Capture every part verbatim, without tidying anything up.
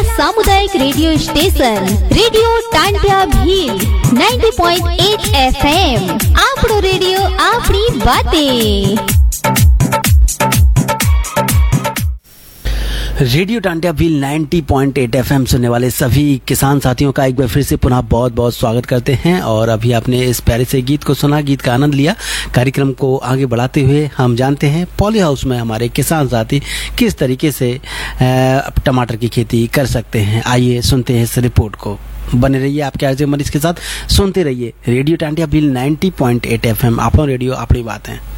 सामुदायिक radio station radio Tantia Bhil नब्बे point आठ एफ एम। आपनो रेडियो आपनी बातें। रेडियो टांटिया भील नब्बे पॉइंट आठ एफएम सुनने वाले सभी किसान साथियों का एक बार फिर से पुनः बहुत बहुत स्वागत करते हैं। और अभी आपने इस प्यारे से गीत को सुना, गीत का आनंद लिया। कार्यक्रम को आगे बढ़ाते हुए हम जानते हैं पॉली हाउस में हमारे किसान साथी किस तरीके से टमाटर की खेती कर सकते हैं। आइए सुनते हैं इस रिपोर्ट को। बने रहिए आपके आरजे मरीज के साथ, सुनते रहिए रेडियो टांटिया भील नब्बे पॉइंट आठ एफएम। आपनो रेडियो अपनी बात है।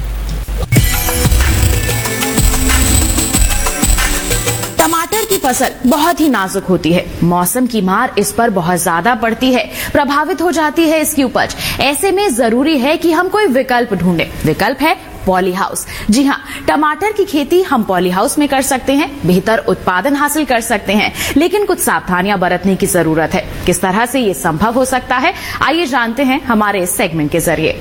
टमाटर की फसल बहुत ही नाजुक होती है। मौसम की मार इस पर बहुत ज्यादा पड़ती है, प्रभावित हो जाती है इसकी उपज। ऐसे में जरूरी है कि हम कोई विकल्प ढूंढें। विकल्प है पॉली हाउस। जी हाँ, टमाटर की खेती हम पॉली हाउस में कर सकते हैं, बेहतर उत्पादन हासिल कर सकते हैं, लेकिन कुछ सावधानियां बरतने की जरूरत है। किस तरह से ये संभव हो सकता है, आइए जानते हैं हमारे इस सेगमेंट के जरिए।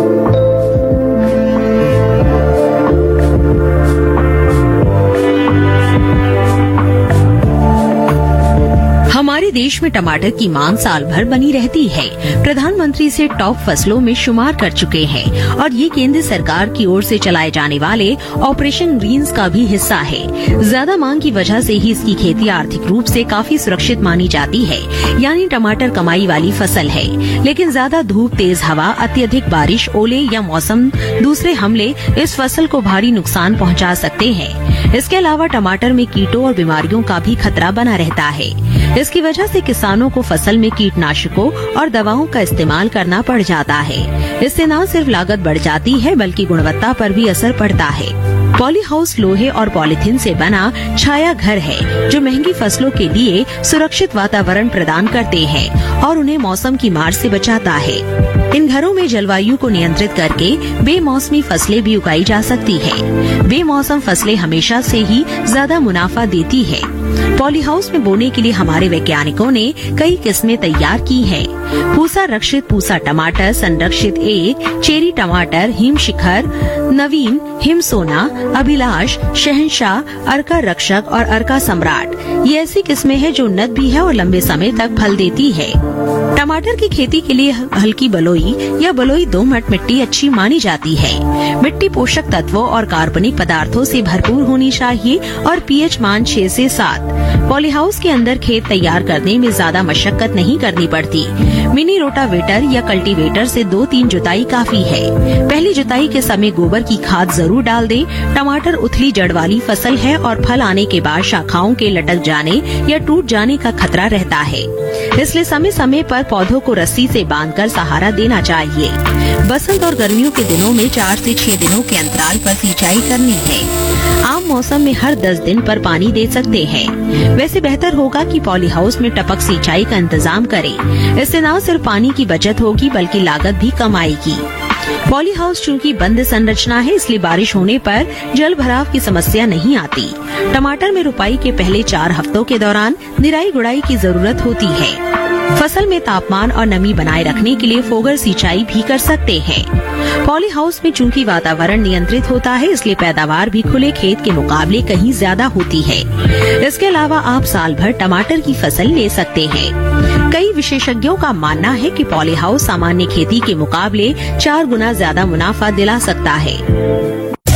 हमारे देश में टमाटर की मांग साल भर बनी रहती है। प्रधानमंत्री से टॉप फसलों में शुमार कर चुके हैं और ये केंद्र सरकार की ओर से चलाए जाने वाले ऑपरेशन ग्रीन्स का भी हिस्सा है। ज्यादा मांग की वजह से ही इसकी खेती आर्थिक रूप से काफी सुरक्षित मानी जाती है, यानी टमाटर कमाई वाली फसल है। लेकिन ज्यादा धूप, तेज हवा, अत्यधिक बारिश, ओले या मौसम दूसरे हमले इस फसल को भारी नुकसान पहुँचा सकते हैं। इसके अलावा टमाटर में कीटों और बीमारियों का भी खतरा बना रहता है। इसकी वजह से किसानों को फसल में कीटनाशकों और दवाओं का इस्तेमाल करना पड़ जाता है। इससे न सिर्फ लागत बढ़ जाती है बल्कि गुणवत्ता पर भी असर पड़ता है। पॉली हाउस लोहे और पॉलीथीन से बना छाया घर है जो महंगी फसलों के लिए सुरक्षित वातावरण प्रदान करते हैं और उन्हें मौसम की मार से बचाता है। इन घरों में जलवायु को नियंत्रित करके बेमौसमी फसलें भी उगाई जा सकती है। बेमौसम फसलें हमेशा से ही ज्यादा मुनाफा देती है। पॉली हाउस में बोने के लिए हमारे वैज्ञानिकों ने कई किस्में तैयार की हैं। पूसा रक्षित पूसा टमाटर, संरक्षित एक, चेरी टमाटर, हिम शिखर, नवीन, हिम सोना, अभिलाष, शहंशाह, अर्का रक्षक और अर्का सम्राट। ये ऐसी किस्में हैं जो उन्नत भी है और लंबे समय तक फल देती है। टमाटर की खेती के लिए हल्की बलुई या बलुई दोमट मिट्टी अच्छी मानी जाती है। मिट्टी पोषक तत्वों और कार्बनिक पदार्थों से भरपूर होनी चाहिए और पीएच मान छह से सात। पॉली हाउस के अंदर खेत तैयार करने में ज्यादा मशक्कत नहीं करनी पड़ती। मिनी रोटावेटर या कल्टीवेटर से दो तीन जुताई काफी है। पहली जुताई के समय गोबर की खाद जरूर डाल दें। टमाटर उथली जड़ वाली फसल है और फल आने के बाद शाखाओं के लटक जाने या टूट जाने का खतरा रहता है, इसलिए समय समय पर पौधों को रस्सी से बांधकर सहारा देना चाहिए। बसंत और गर्मियों के दिनों में चार से छह दिनों के अंतराल पर सिंचाई करनी है। आम मौसम में हर दस दिन पर पानी दे सकते हैं। वैसे बेहतर होगा कि पॉली हाउस में टपक सिंचाई का इंतजाम करें। इससे न सिर्फ पानी की बचत होगी बल्कि लागत भी कम आएगी। पॉली हाउस चूंकि बंद संरचना है, इसलिए बारिश होने पर जल भराव की समस्या नहीं आती। टमाटर में रुपाई के पहले चार हफ्तों के दौरान निराई गुड़ाई की जरूरत होती है। फसल में तापमान और नमी बनाए रखने के लिए फोगर सिंचाई भी कर सकते हैं। पॉली हाउस में चूंकि वातावरण नियंत्रित होता है, इसलिए पैदावार भी खुले खेत के मुकाबले कहीं ज्यादा होती है। इसके अलावा आप साल भर टमाटर की फसल ले सकते हैं। कई विशेषज्ञों का मानना है कि पॉली हाउस सामान्य खेती के मुकाबले चार गुना ज्यादा मुनाफा दिला सकता है।